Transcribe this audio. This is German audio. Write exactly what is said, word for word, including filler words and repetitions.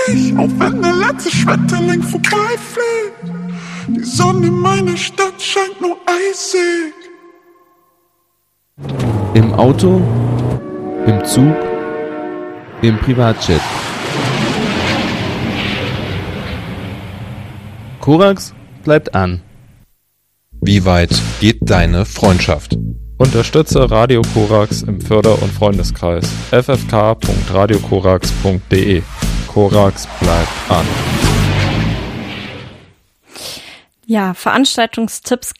dich, auch wenn der letzte Schmetterling vorbeifliegt. Die Sonne in meiner Stadt scheint nur eisig. Im Auto, im Zug, im Privatjet. Korax bleibt an. Wie weit geht deine Freundschaft? Unterstütze Radio Korax im Förder- und Freundeskreis. f f k punkt radio korax punkt d e. Korax bleibt an. Ja, Veranstaltungstipps